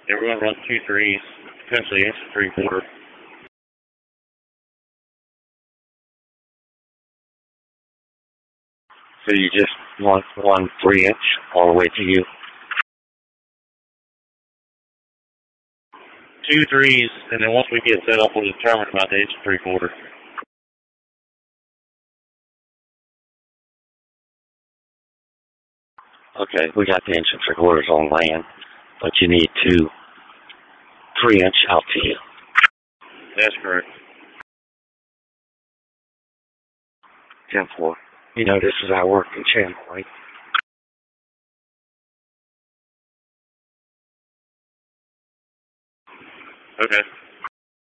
And we're going to run 2 3s, potentially inch and 3/4. So you just want 1 3-inch all the way to you? 2 3s, and then once we get set up, we'll determine about the inch and 3/4. Okay, we got the inch and 3/4 on land, but you need 2 3-inch out to you. That's correct. 10-4. You know this is our working channel, right? Okay.